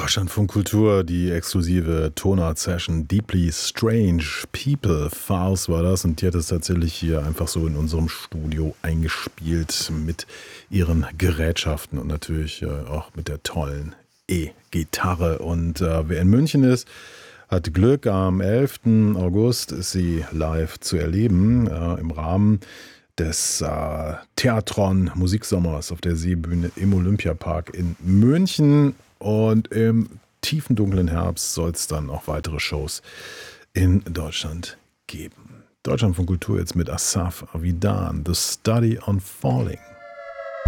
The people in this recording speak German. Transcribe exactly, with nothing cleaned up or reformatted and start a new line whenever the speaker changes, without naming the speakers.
Deutschlandfunk Kultur, die exklusive Tonart-Session Deeply Strange People Files war das, und die hat es tatsächlich hier einfach so in unserem Studio eingespielt mit ihren Gerätschaften und natürlich äh, auch mit der tollen E-Gitarre. Und äh, wer in München ist, hat Glück. Am elften August ist sie live zu erleben äh, im Rahmen des äh, Theatron Musiksommers auf der Seebühne im Olympiapark in München. Und im tiefen dunklen Herbst soll es dann auch weitere Shows in Deutschland geben. Deutschland von Kultur jetzt mit Asaf Avidan, The Study on Falling.